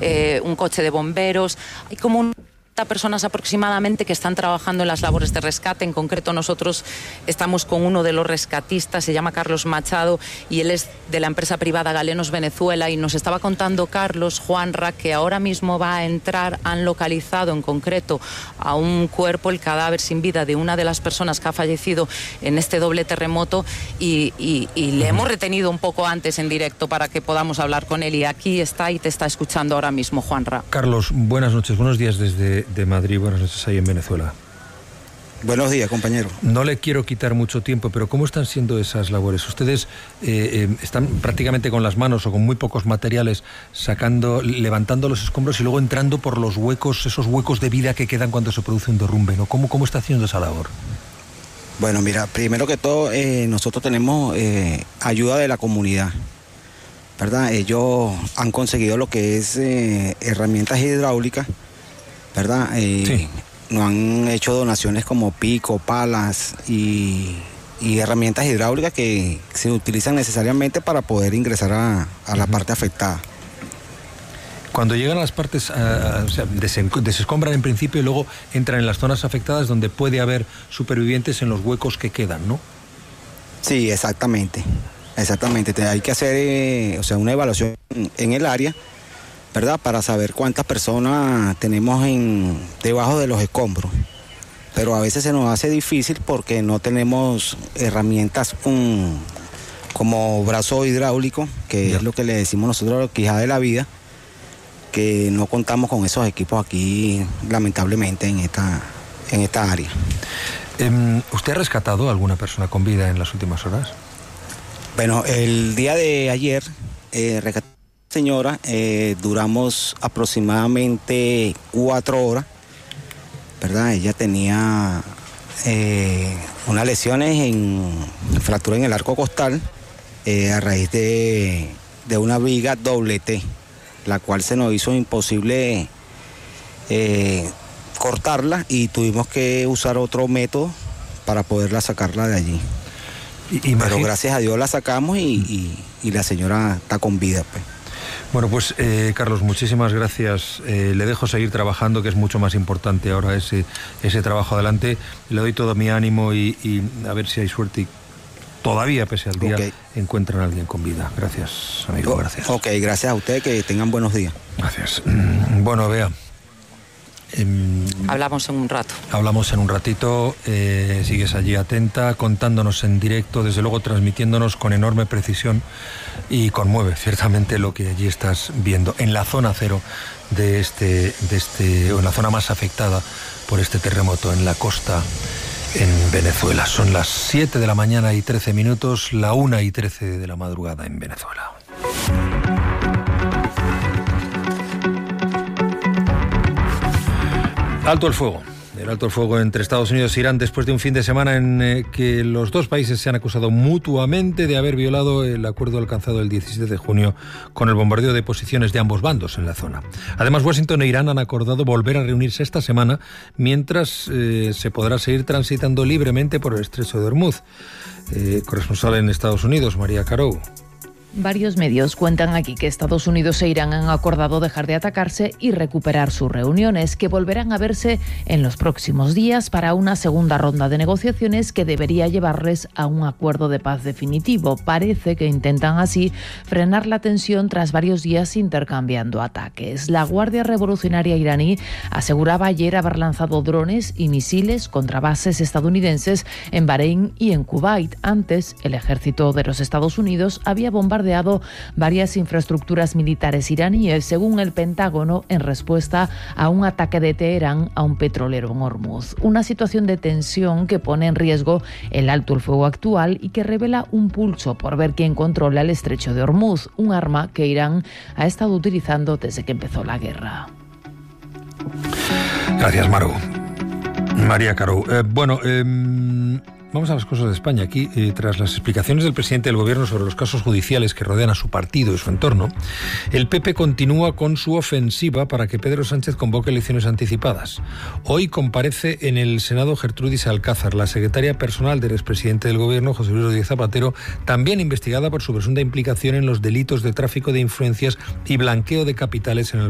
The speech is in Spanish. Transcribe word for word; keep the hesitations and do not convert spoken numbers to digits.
eh, un coche de bomberos. Hay como un personas aproximadamente que están trabajando en las labores de rescate. En concreto, nosotros estamos con uno de los rescatistas, se llama Carlos Machado, y él es de la empresa privada Galenos Venezuela, y nos estaba contando Carlos, Juanra, que ahora mismo va a entrar, han localizado en concreto a un cuerpo, el cadáver sin vida de una de las personas que ha fallecido en este doble terremoto, y, y, y le hemos retenido un poco antes en directo para que podamos hablar con él, y aquí está y te está escuchando ahora mismo, Juanra. Carlos, buenas noches, buenos días desde de Madrid, buenas noches ahí en Venezuela. Buenos días, compañero. No le quiero quitar mucho tiempo, pero ¿cómo están siendo esas labores? Ustedes eh, eh, están prácticamente con las manos o con muy pocos materiales sacando, levantando los escombros y luego entrando por los huecos, esos huecos de vida que quedan cuando se produce un derrumbe, ¿no? ¿Cómo, cómo está haciendo esa labor? Bueno, mira, primero que todo, eh, nosotros tenemos eh, ayuda de la comunidad, ¿verdad? Ellos han conseguido lo que es eh, herramientas hidráulicas, ¿verdad? Eh, sí. Nos han hecho donaciones como pico, palas y, y herramientas hidráulicas que se utilizan necesariamente para poder ingresar a, a la uh-huh. parte afectada. Cuando llegan a las partes, uh, o sea, desescombran en principio y luego entran en las zonas afectadas donde puede haber supervivientes en los huecos que quedan, ¿no? Sí, exactamente. Exactamente. Hay que hacer eh, o sea, una evaluación en el área, ¿verdad? Para saber cuántas personas tenemos en, debajo de los escombros. Pero a veces se nos hace difícil porque no tenemos herramientas con, como brazo hidráulico, que yeah. es lo que le decimos nosotros, quijada de la vida, que no contamos con esos equipos aquí, lamentablemente, en esta, en esta área. Eh, ¿Usted ha rescatado a alguna persona con vida en las últimas horas? Bueno, el día de ayer, eh, rescatamos señora, eh, duramos aproximadamente cuatro horas, ¿verdad? Ella tenía eh, unas lesiones en fractura en el arco costal eh, a raíz de, de una viga doble T, la cual se nos hizo imposible eh, cortarla y tuvimos que usar otro método para poderla sacarla de allí. Imagín... Pero gracias a Dios la sacamos y, y, y la señora está con vida, pues. Bueno, pues eh, Carlos, muchísimas gracias. Eh, le dejo seguir trabajando, que es mucho más importante ahora ese, ese trabajo adelante. Le doy todo mi ánimo y, y a ver si hay suerte y todavía, pese al día, okay. encuentran a alguien con vida. Gracias, amigo, gracias. Ok, gracias a ustedes, que tengan buenos días. Gracias. Bueno, Bea. Eh, hablamos en un rato. Hablamos en un ratito, eh, sigues allí atenta, contándonos en directo, desde luego transmitiéndonos con enorme precisión y conmueve ciertamente lo que allí estás viendo en la zona cero de este, de este, o en la zona más afectada por este terremoto en la costa en Venezuela. Son las siete de la mañana y trece minutos, la una y trece de la madrugada en Venezuela. Alto el fuego. El alto el fuego entre Estados Unidos e Irán después de un fin de semana en eh, que los dos países se han acusado mutuamente de haber violado el acuerdo alcanzado el diecisiete de junio con el bombardeo de posiciones de ambos bandos en la zona. Además, Washington e Irán han acordado volver a reunirse esta semana mientras eh, se podrá seguir transitando libremente por el estrecho de Hormuz. Eh, corresponsal en Estados Unidos, María Carou. Varios medios cuentan aquí que Estados Unidos e Irán han acordado dejar de atacarse y recuperar sus reuniones, que volverán a verse en los próximos días para una segunda ronda de negociaciones que debería llevarles a un acuerdo de paz definitivo. Parece que intentan así frenar la tensión tras varios días intercambiando ataques. La Guardia Revolucionaria iraní aseguraba ayer haber lanzado drones y misiles contra bases estadounidenses en Bahrein y en Kuwait. Antes, el ejército de los Estados Unidos había bombardeado varias infraestructuras militares iraníes, según el Pentágono, en respuesta a un ataque de Teherán a un petrolero en Hormuz. Una situación de tensión que pone en riesgo el alto el fuego actual y que revela un pulso por ver quién controla el estrecho de Hormuz, un arma que Irán ha estado utilizando desde que empezó la guerra. Gracias, Maru. María Carou. Eh, bueno, eh... Vamos a las cosas de España. Aquí, eh, tras las explicaciones del presidente del Gobierno sobre los casos judiciales que rodean a su partido y su entorno, el P P continúa con su ofensiva para que Pedro Sánchez convoque elecciones anticipadas. Hoy comparece en el Senado Gertrudis Alcázar, la secretaria personal del expresidente del Gobierno, José Luis Rodríguez Zapatero, también investigada por su presunta implicación en los delitos de tráfico de influencias y blanqueo de capitales en el